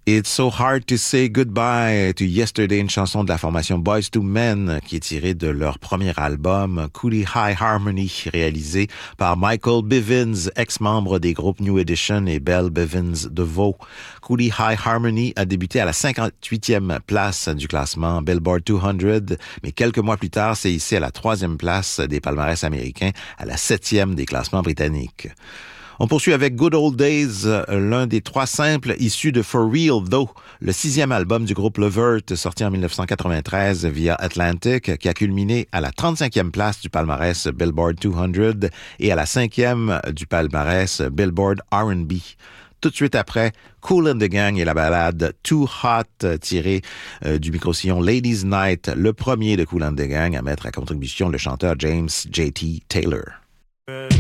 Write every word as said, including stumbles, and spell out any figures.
It's So Hard to Say Goodbye to Yesterday, une chanson de la formation Boyz two Men qui est tirée de leur premier album Cooley High Harmony, réalisé par Michael Bivins, ex-membre des groupes New Edition et Belle Bivins DeVoe. Cooley High Harmony a débuté à la cinquante-huitième place du classement Billboard two hundred, mais quelques mois plus tard, c'est hissé à la troisième place des palmarès américains, à la septième des classements britanniques. On poursuit avec Good Old Days, l'un des trois simples issus de For Real Though, le sixième album du groupe Levert, sorti en dix-neuf cent quatre-vingt-treize via Atlantic, qui a culminé à la trente-cinquième place du palmarès Billboard two hundred et à la cinquième du palmarès Billboard R and B. Tout de suite après, Kool and the Gang et la ballade Too Hot, tirée euh, du micro-sillon Ladies Night, le premier de Kool and the Gang à mettre à contribution le chanteur James J T Taylor.